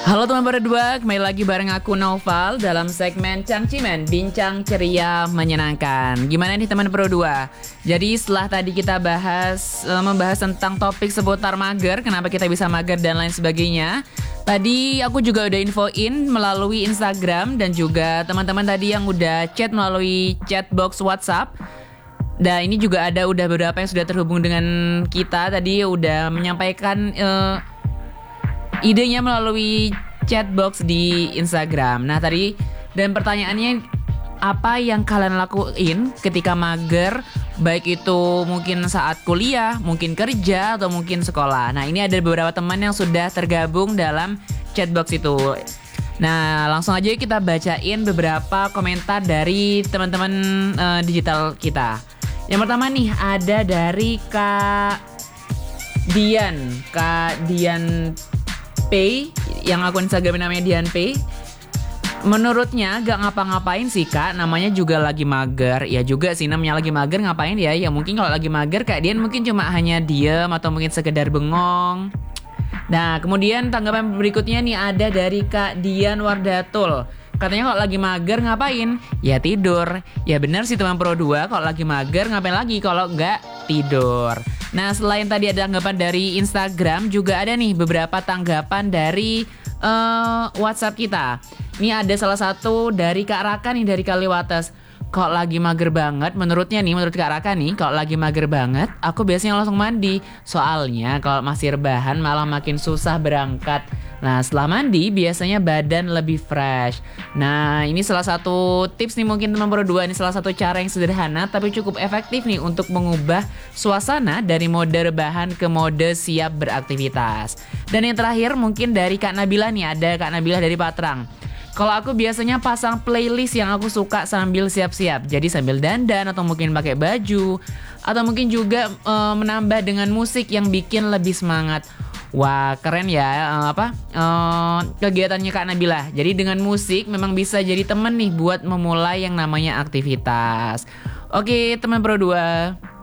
Halo teman berdua, kembali lagi bareng aku Naufal dalam segmen Cangcimen, Bincang Ceria Menyenangkan. Gimana nih teman berdua? Jadi setelah tadi kita membahas tentang topik seputar mager, kenapa kita bisa mager dan lain sebagainya. Tadi aku juga udah infoin melalui Instagram dan juga teman-teman tadi yang udah chat melalui chatbox WhatsApp. Dan ini juga udah beberapa yang sudah terhubung dengan kita tadi udah menyampaikan idenya melalui chatbox di Instagram. Nah tadi dan pertanyaannya apa yang kalian lakuin ketika mager, baik itu mungkin saat kuliah, mungkin kerja atau mungkin sekolah. Nah ini ada beberapa teman yang sudah tergabung dalam chatbox itu. Nah langsung aja kita bacain beberapa komentar dari teman-teman digital kita. Yang pertama nih ada dari Kak Dian P, yang akun Instagram namanya Dian P. Menurutnya gak ngapa-ngapain sih kak, namanya juga lagi mager. Ya juga sih namanya lagi mager, ngapain ya? Ya mungkin kalau lagi mager Kak Dian mungkin cuma hanya diem atau mungkin sekedar bengong. Nah kemudian tanggapan berikutnya nih ada dari Kak Dian Wardatul. Katanya kalau lagi mager ngapain? Ya tidur. Ya benar sih teman Pro 2, kalau lagi mager ngapain lagi kalau nggak tidur. Nah selain tadi ada tanggapan dari Instagram, juga ada nih beberapa tanggapan dari WhatsApp kita. Ini ada salah satu dari Kak Raka nih dari Kaliwates. Kalau lagi mager banget, menurut Kak Raka nih, kalau lagi mager banget, aku biasanya langsung mandi. Soalnya kalau masih rebahan malah makin susah berangkat. Nah setelah mandi biasanya badan lebih fresh. Nah ini salah satu tips nih mungkin teman berdua. Ini salah satu cara yang sederhana tapi cukup efektif nih untuk mengubah suasana dari mode rebahan ke mode siap beraktivitas. Dan yang terakhir mungkin dari Kak Nabila nih, ada Kak Nabila dari Patrang. Kalau aku biasanya pasang playlist yang aku suka sambil siap-siap. Jadi sambil dandan atau mungkin pakai baju. Atau mungkin juga menambah dengan musik yang bikin lebih semangat. Wah keren ya kegiatannya Kak Nabila. Jadi dengan musik memang bisa jadi temen nih buat memulai yang namanya aktivitas. Oke teman Pro 2.